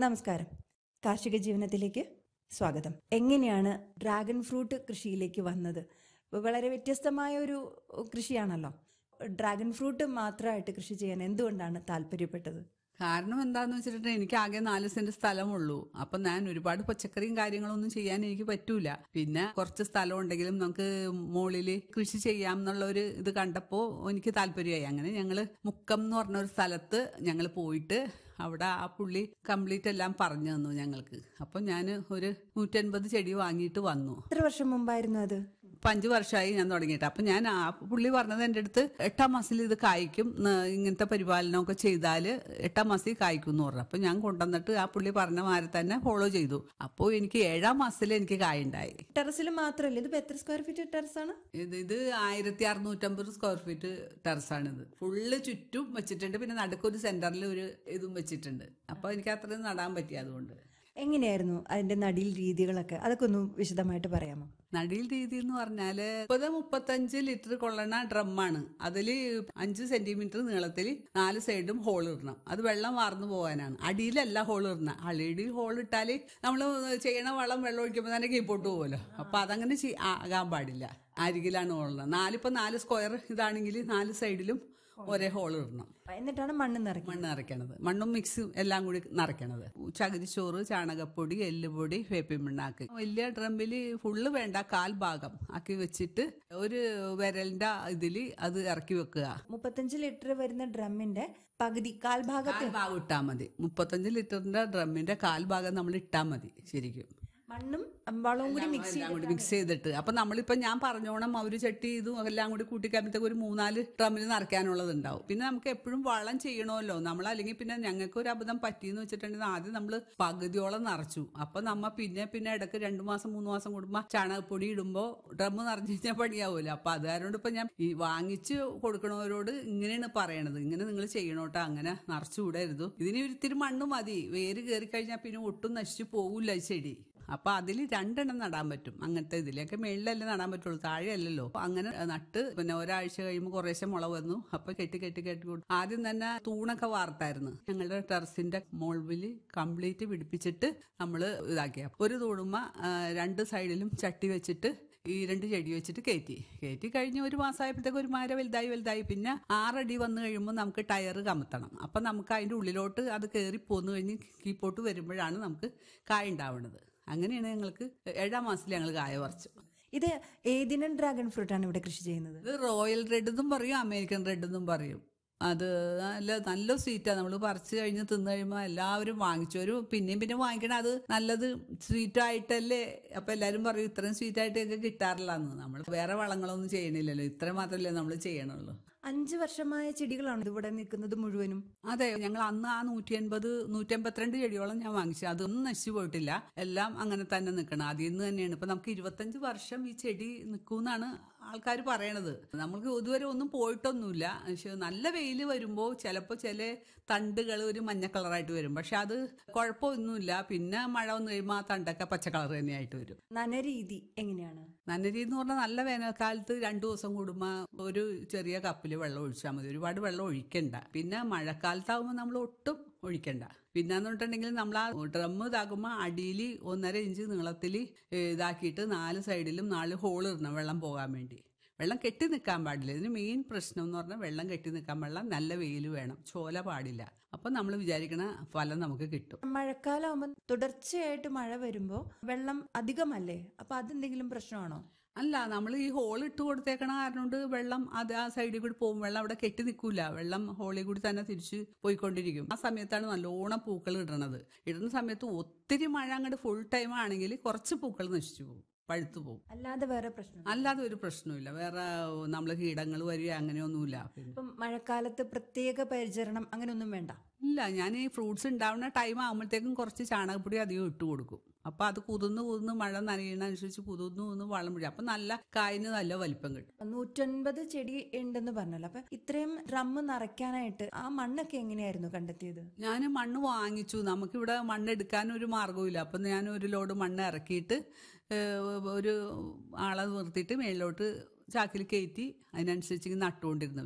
നമസ്കാരം. കാർഷിക ജീവനത്തിലേക്ക് സ്വാഗതം. എങ്ങനെയാണ് ഡ്രാഗൺ ഫ്രൂട്ട് കൃഷിയിലേക്ക് വന്നത്? വളരെ വ്യത്യസ്തമായ ഒരു കൃഷിയാണല്ലോ. ഡ്രാഗൺ ഫ്രൂട്ട് മാത്രമായിട്ട് കൃഷി ചെയ്യാൻ എന്തുകൊണ്ടാണ് താല്പര്യപ്പെട്ടത്? കാരണം എന്താന്ന് വെച്ചിട്ടുണ്ടെങ്കിൽ എനിക്ക് ആകെ 4 സെന്റ് സ്ഥലമുള്ളൂ. അപ്പൊ ഞാൻ ഒരുപാട് പച്ചക്കറിയും കാര്യങ്ങളൊന്നും ചെയ്യാൻ എനിക്ക് പറ്റൂല. പിന്നെ കുറച്ച് സ്ഥലം ഉണ്ടെങ്കിലും നമുക്ക് മുകളില് കൃഷി ചെയ്യാം എന്നുള്ള ഒരു ഇത് കണ്ടപ്പോ എനിക്ക് താല്പര്യമായി. അങ്ങനെ ഞങ്ങള് മുക്കം എന്ന് പറഞ്ഞ ഒരു സ്ഥലത്ത് ഞങ്ങൾ പോയിട്ട് അവിടെ ആ പുള്ളി കംപ്ലീറ്റ് എല്ലാം പറഞ്ഞു തന്നു ഞങ്ങൾക്ക്. അപ്പൊ ഞാൻ ഒരു 150 ചെടി വാങ്ങിയിട്ട് വന്നു. എത്ര വർഷം മുമ്പായിരുന്നു അത്? 5 വർഷമായി ഞാൻ തുടങ്ങിയിട്ട്. അപ്പൊ ഞാൻ ആ പുള്ളി പറഞ്ഞത് എൻ്റെ അടുത്ത് 8ാം മാസത്തിൽ ഇത് കായ്ക്കും, ഇങ്ങനത്തെ പരിപാലനമൊക്കെ ചെയ്താല് 8ാം മാസത്തിൽ കായ്ക്കും എന്ന് പറഞ്ഞു. അപ്പൊ ഞാൻ കൊണ്ടുവന്നിട്ട് ആ പുള്ളി പറഞ്ഞ മാതിരി തന്നെ ഫോളോ ചെയ്തു. അപ്പോൾ എനിക്ക് 7ാം മാസത്തിൽ എനിക്ക് കായുണ്ടായി. ടെറസിൽ മാത്രമല്ല, ഇത് എത്ര സ്ക്വയർ ഫീറ്റ് ടെറസാണ്? ഇത് 1650 സ്ക്വയർ ഫീറ്റ് ടെറസാണിത്. ഫുള്ള് ചുറ്റും വെച്ചിട്ടുണ്ട്. പിന്നെ നടുക്കൊരു സെന്ററിൽ ഒരു ഇതും വെച്ചിട്ടുണ്ട്. അപ്പൊ എനിക്ക് അത്രയും നടാൻ പറ്റി. അതുകൊണ്ട് എങ്ങനെയായിരുന്നു അതിന്റെ നടീൽ രീതികളൊക്കെ? അതൊക്കെ ഒന്ന് വിശദമായിട്ട് പറയാമോ? നടീൽ രീതി എന്ന് പറഞ്ഞാല് 30-35 ലിറ്റർ കൊള്ളണ ഡ്രമ്മാണ്. അതില് 5 സെന്റിമീറ്റർ നീളത്തിൽ 4 സൈഡും ഹോൾ ഇടണം. അത് വെള്ളം വാർന്നു പോകാനാണ്. അടിയിലല്ല ഹോൾ ഇടണം. അടിയിൽ ഹോൾ ഇട്ടാല് നമ്മള് ചെയ്യണ വെള്ളം ഒഴിക്കുമ്പോൾ തന്നെ കീപ്പോട്ട് പോകുമല്ലോ. അപ്പൊ അതങ്ങനെ ആകാൻ പാടില്ല. അരികിലാണ് ഹോൾ ഇടണം. 4 സ്ക്വയർ ഇതാണെങ്കിൽ 4 സൈഡിലും ഒരേ ഹോൾ ഇടണം. എന്നിട്ടാണ് മണ്ണ് നിറയ്ക്കണത്. മണ്ണും മിക്സും എല്ലാം കൂടി നിറയ്ക്കണത്. ചകിരിച്ചോറ്, ചാണകപ്പൊടി, എല്ലുപൊടി, വേപ്പിൻ പിണ്ണാക്ക്. വലിയ ഡ്രമ്മില് ഫുള്ള് വേണ്ട, 1/4 ഭാഗം ആക്കി വെച്ചിട്ട് ഒരു വിരലിന്റെ ഇതില് അത് ഇറക്കി വെക്കുക. 35 ലിറ്റർ വരുന്ന ഡ്രമ്മിന്റെ പകുതി, 1/4 ഭാഗം ഇട്ടാ മതി. 35 ലിറ്ററിന്റെ ഡ്രമ്മിന്റെ 1/4 ഭാഗം നമ്മൾ ഇട്ടാ മതി. ശരിക്കും മണ്ണും വളവും കൂടി മിക്സ് ചെയ്തിട്ട്. അപ്പൊ നമ്മളിപ്പോ ഞാൻ പറഞ്ഞോണം ഒരു ചട്ടി ഇതും എല്ലാം കൂടി കൂട്ടിക്കഴിയുമ്പോഴത്തേക്ക് ഒരു 3-4 ഡ്രമ്മിൽ നിറയ്ക്കാനുള്ളത് ഉണ്ടാവും. പിന്നെ നമുക്ക് എപ്പോഴും വളം ചെയ്യണമല്ലോ നമ്മൾ. അല്ലെങ്കിൽ പിന്നെ ഞങ്ങൾക്ക് ഒരു അബദ്ധം പറ്റിയെന്ന് വെച്ചിട്ടുണ്ടെങ്കിൽ ആദ്യം നമ്മൾ പകുതിയോളം നിറച്ചു. അപ്പൊ നമ്മ പിന്നെ ഇടയ്ക്ക് 2 മാസം 3 മാസം കൂടുമ്പോ ചാണകപ്പൊടി ഇടുമ്പോ ഡ്രമ്മ് നിറഞ്ഞു കഴിഞ്ഞാൽ പണിയാവൂല. അപ്പൊ അതുകൊണ്ട് ഇപ്പൊ ഞാൻ ഈ വാങ്ങിച്ച് കൊടുക്കണവരോട് ഇങ്ങനെയാണ് പറയണത്, ഇങ്ങനെ നിങ്ങൾ ചെയ്യണോട്ടോ, അങ്ങനെ നിറച്ചു വിടരുത്. ഇതിന് ഒരിത്തിരി മണ്ണ് മതി. വേര് കയറി കഴിഞ്ഞാൽ പിന്നെ ഒട്ടും നശിച്ചു പോകില്ല ചെടി. അപ്പൊ അതിൽ 2 എണ്ണം നടാൻ പറ്റും. അങ്ങനത്തെ ഇതിലൊക്കെ മേളിലല്ലേ നടാൻ പറ്റുള്ളൂ, താഴെ അല്ലല്ലോ. അങ്ങനെ നട്ട് പിന്നെ ഒരാഴ്ച കഴിയുമ്പോൾ കുറേശ്ശെ മുള വന്നു. അപ്പൊ കെട്ടി ആദ്യം തന്നെ തൂണൊക്കെ വാർത്തായിരുന്നു. ഞങ്ങളുടെ ടെറസിന്റെ മുകളിൽ കംപ്ലീറ്റ് പിടിപ്പിച്ചിട്ട് നമ്മള് ഇതാക്കിയ ഒരു തൂണുമ്മ 2 സൈഡിലും ചട്ടി വെച്ചിട്ട് ഈ 2 ചെടി വെച്ചിട്ട് കയറ്റി കഴിഞ്ഞ് ഒരു മാസമായപ്പോഴത്തേക്ക് ഒരു മര വലുതായി. പിന്നെ 6 അടി വന്നു കഴിയുമ്പോൾ നമുക്ക് ടയർ കമത്തണം. അപ്പൊ നമുക്ക് അതിന്റെ ഉള്ളിലോട്ട് അത് കയറി പോന്നു കഴിഞ്ഞ് കീപ്പോട്ട് വരുമ്പോഴാണ് നമുക്ക് കായ ഉണ്ടാവുന്നത്. അങ്ങനെയാണ് ഞങ്ങൾക്ക് 7ാം മാസത്തിൽ ഞങ്ങൾ കായ പറിച്ചു. ഇത് ഏതിനം ഡ്രാഗൺ ഫ്രൂട്ട് ആണ് ഇവിടെ കൃഷി ചെയ്യുന്നത്? ഇത് റോയൽ റെഡ് എന്നും പറയും, അമേരിക്കൻ റെഡ് എന്നും പറയും. അത് നല്ല സ്വീറ്റാണ്. നമ്മൾ പറിച്ചു കഴിഞ്ഞ് തിന്നു കഴിയുമ്പോൾ എല്ലാവരും വാങ്ങിച്ചു പിന്നെയും വാങ്ങിക്കണം. അത് നല്ലത് സ്വീറ്റായിട്ടല്ലേ. അപ്പൊ എല്ലാരും പറയും ഇത്രയും സ്വീറ്റായിട്ടൊക്കെ കിട്ടാറില്ലാന്ന്. നമ്മൾ വേറെ വളങ്ങളൊന്നും ചെയ്യണില്ലല്ലോ, ഇത്ര മാത്രമല്ലേ നമ്മൾ ചെയ്യണുള്ളൂ. 5 വർഷമായ ചെടികളാണ് ഇവിടെ നിൽക്കുന്നത് മുഴുവനും. അതെ, ഞങ്ങൾ അന്ന് ആ 182 ചെടിയോളം ഞാൻ വാങ്ങിച്ചു. അതൊന്നും നശിച്ചു പോയിട്ടില്ല. എല്ലാം അങ്ങനെ തന്നെ നിൽക്കണം. അതിൽ നിന്ന് തന്നെയാണ് ഇപ്പൊ നമുക്ക് 25 വർഷം ഈ ചെടി നിൽക്കുമെന്നാണ് ആൾക്കാർ പറയണത്. നമുക്ക് ഇതുവരെ ഒന്നും പോയിട്ടൊന്നുമില്ല. പക്ഷെ നല്ല വെയിൽ വരുമ്പോൾ ചിലപ്പോൾ ചില തണ്ടുകൾ ഒരു മഞ്ഞ കളറായിട്ട് വരും. പക്ഷെ അത് കുഴപ്പമൊന്നുമില്ല. പിന്നെ മഴ വന്നു കഴിയുമ്പോൾ ആ തണ്ടൊക്കെ പച്ച കളർ തന്നെയായിട്ട് വരും. നനരീതി എങ്ങനെയാണ്? നനരീതി എന്ന് പറഞ്ഞാൽ നല്ല വേനൽക്കാലത്ത് 2 ദിവസം കൂടുമ്പോൾ ഒരു ചെറിയ കപ്പിൽ വെള്ളം ഒഴിച്ചാൽ മതി. ഒരുപാട് വെള്ളം ഒഴിക്കണ്ട. പിന്നെ മഴക്കാലത്താകുമ്പോൾ നമ്മൾ ഒട്ടും ഒഴിക്കണ്ട. പിന്നെന്ന് പറഞ്ഞിട്ടുണ്ടെങ്കിൽ നമ്മൾ ആ ഡ്രമ്മ് ഇതാക്കുമ്പോൾ അടിയിൽ 1.5 ഇഞ്ച് നീളത്തിൽ ഇതാക്കിയിട്ട് 4 സൈഡിലും 4 ഹോൾ ഇടണം വെള്ളം പോകാൻ വേണ്ടി. വെള്ളം കെട്ടി നിൽക്കാൻ പാടില്ല. ഇതിന് മെയിൻ പ്രശ്നം എന്ന് പറഞ്ഞാൽ വെള്ളം കെട്ടി നിൽക്കാൻ പാടില്ല, നല്ല വെയിൽ വേണം, ചോല പാടില്ല. അപ്പൊ നമ്മൾ വിചാരിക്കണ ഫലം നമുക്ക് കിട്ടും. മഴക്കാലമാകുമ്പോൾ തുടർച്ചയായിട്ട് മഴ വരുമ്പോൾ വെള്ളം അധികമല്ലേ? അപ്പൊ അതെന്തെങ്കിലും പ്രശ്നമാണോ? അല്ല, നമ്മൾ ഈ ഹോൾ ഇട്ട് കൊടുത്തേക്കണ കാരണം കൊണ്ട് വെള്ളം അത് ആ സൈഡിൽ കൂടി പോകും. വെള്ളം അവിടെ കെട്ടി നിൽക്കൂല. വെള്ളം ഹോളിൽ കൂടി തന്നെ തിരിച്ച് പോയിക്കൊണ്ടിരിക്കും. ആ സമയത്താണ് നല്ലോണം പൂക്കൾ ഇടുന്ന സമയത്ത് ഒത്തിരി മഴ അങ്ങോട്ട് ഫുൾ ടൈം ആണെങ്കിൽ കുറച്ച് പൂക്കൾ നശിച്ചു പോകും, പഴുത്തു പോകും. അല്ലാതെ ഒരു പ്രശ്നമില്ല. വേറെ നമ്മള് കീടങ്ങൾ വരിക അങ്ങനെയൊന്നുമില്ല. ഇപ്പം മഴക്കാലത്ത് പ്രത്യേക പരിചരണം അങ്ങനെയൊന്നും വേണ്ട? ഇല്ല, ഞാൻ ഈ ഫ്രൂട്ട്സ് ഉണ്ടാവുന്ന ടൈം ആകുമ്പോഴത്തേക്കും കുറച്ച് ചാണകപ്പൊടി അധികം ഇട്ട് കൊടുക്കും. അപ്പൊ അത് കുതിർന്ന് മഴ നനയുന്നതനുസരിച്ച് കുതിർന്ന് വളം പിടിക്കും. അപ്പൊ നല്ല കായിന് നല്ല വലിപ്പം കിട്ടും. 150 ചെടി ഉണ്ടെന്ന് പറഞ്ഞല്ലോ. അപ്പൊ ഇത്രയും ഡ്രമ്മ് നിറയ്ക്കാനായിട്ട് ആ മണ്ണൊക്കെ എങ്ങനെയായിരുന്നു കണ്ടെത്തിയത്? ഞാൻ മണ്ണ് വാങ്ങിച്ചു. നമുക്കിവിടെ മണ്ണ് എടുക്കാൻ ഒരു മാർഗവും ഇല്ല. അപ്പൊ ഞാൻ ഒരു ലോഡ് മണ്ണ് ഇറക്കിയിട്ട് ഒരു ആളെ നിർത്തിയിട്ട് മേളിലോട്ട് ചാക്കിൽ കയറ്റി അതിനനുസരിച്ച് നട്ടുകൊണ്ടിരുന്നു.